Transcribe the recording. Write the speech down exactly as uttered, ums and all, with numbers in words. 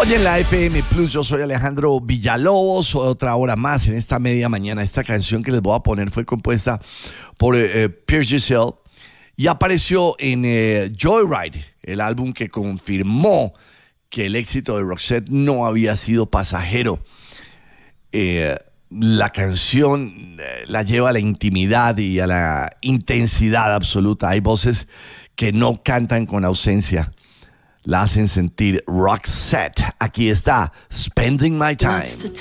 Oye, en la F M Plus, yo soy Alejandro Villalobos, otra hora más en esta media mañana. Esta canción que les voy a poner fue compuesta por eh, Pierce Giselle y apareció en eh, Joyride, el álbum que confirmó que el éxito de Roxette no había sido pasajero. Eh, la canción eh, la lleva a la intimidad y a la intensidad absoluta. Hay voces que no cantan con ausencia. La hacen sentir Roxette. Aquí está, Spending My Time.